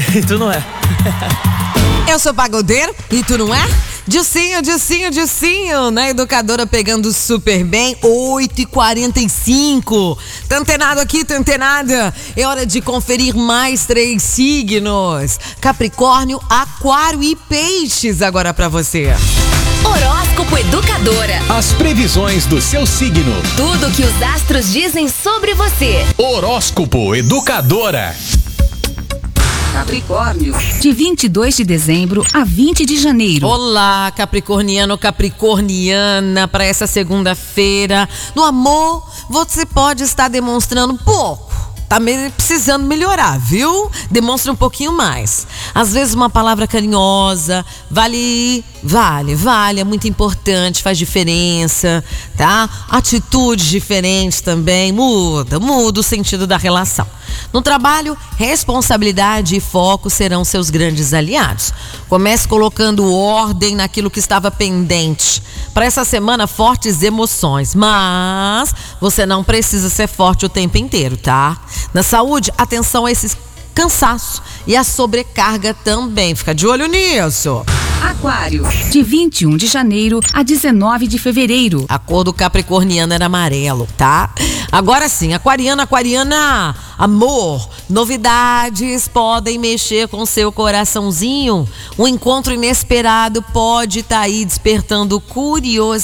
e tu não é. Eu sou pagodeiro e tu não é? Dilcinho, na Educadora pegando super bem, 8h45. Tá antenado aqui, tá antenada? É hora de conferir mais 3 signos: Capricórnio, Aquário e Peixes, agora pra você. Horóscopo Educadora. As previsões do seu signo. Tudo que os astros dizem sobre você. Horóscopo Educadora. Capricórnio. De 22 de dezembro a 20 de janeiro. Olá, capricorniano, capricorniana, para essa segunda-feira. No amor, você pode estar demonstrando pouco. Tá precisando melhorar, viu? Demonstra um pouquinho mais. Às vezes uma palavra carinhosa vale, é muito importante, faz diferença, tá? Atitudes diferentes também, muda o sentido da relação. No trabalho, responsabilidade e foco serão seus grandes aliados. Comece colocando ordem naquilo que estava pendente. Para essa semana, fortes emoções, mas você não precisa ser forte o tempo inteiro, tá? Na saúde, atenção a esses cansaço e a sobrecarga também. Fica de olho nisso. Aquário. De 21 de janeiro a 19 de fevereiro. A cor do capricorniano era amarelo, tá? Agora sim, aquariana, amor, novidades podem mexer com seu coraçãozinho. Um encontro inesperado pode estar aí despertando curiosidade.